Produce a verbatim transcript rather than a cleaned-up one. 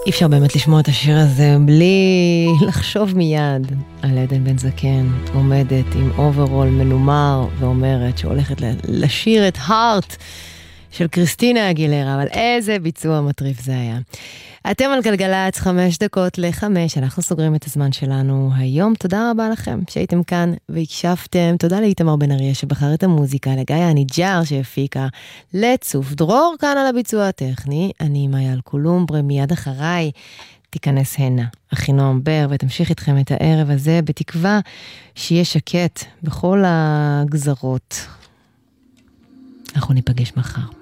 אי אפשר באמת לשמוע את השיר הזה בלי לחשוב מיד על עדן בן זקן עומדת עם אוברול מנומר ואומרת שהולכת לשיר את הארט של קריסטינה אגילרה, אבל איזה ביצוע מטריף זה היה. אתם על גלגלץ, חמש דקות לחמש, אנחנו סוגרים את הזמן שלנו היום. תודה רבה לכם שהייתם כאן והקשבתם. תודה לאיתמר בן אריה שבחר את המוזיקה, לגיא הניג'ר שהפיקה, לצוף דרור כאן על הביצוע הטכני. אני מאיה אלקולומברה, מיד אחריי תיכנס הנה אחינועם בר ותמשיך איתכם את הערב הזה בתקווה שיהיה שקט בכל הגזרות. אנחנו ניפגש מחר.